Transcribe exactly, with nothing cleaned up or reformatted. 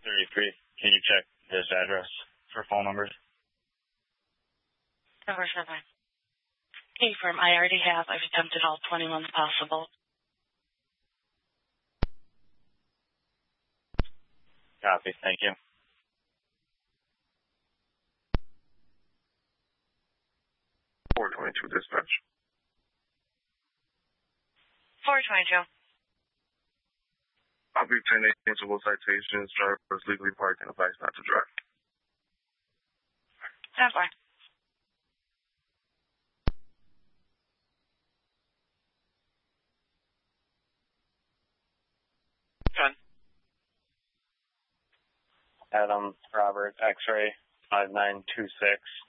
thirty-three. Can you check this address for phone numbers? Number seven. Hey, firm, I already have. I've attempted all twenty-one possible. Copy. Thank you. four twenty-two dispatch. four twenty-two. I'll be ten initial citations. Drivers legally parked and advised not to drive. That's fine. ten. Adam Robert X-ray five nine two six.